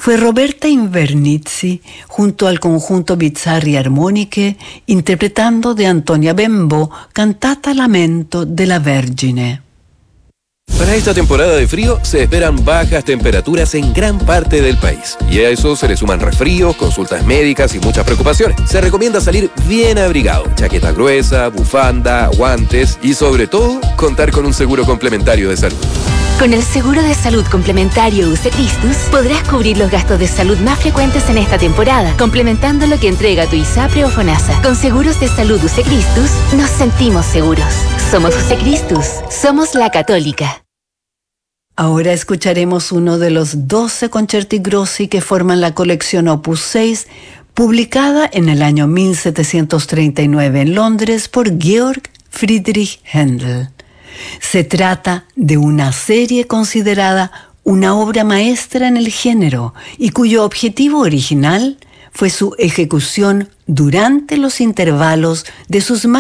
fue Roberta Invernizzi junto al conjunto Bizzarri Armoniche interpretando de Antonia Bembo Cantata Lamento de la Vergine. Para esta temporada de frío se esperan bajas temperaturas en gran parte del país. Y a eso se le suman resfríos, consultas médicas y muchas preocupaciones. Se recomienda salir bien abrigado, chaqueta gruesa, bufanda, guantes y sobre todo contar con un seguro complementario de salud. Con el seguro de salud complementario UC Christus podrás cubrir los gastos de salud más frecuentes en esta temporada, complementando lo que entrega tu ISAPRE o FONASA. Con seguros de salud UC Christus nos sentimos seguros. Somos UC Christus, somos la Católica. Ahora escucharemos uno de los 12 concerti grossi que forman la colección Opus 6, publicada en el año 1739 en Londres por Georg Friedrich Händel. Se trata de una serie considerada una obra maestra en el género y cuyo objetivo original fue su ejecución durante los intervalos de sus más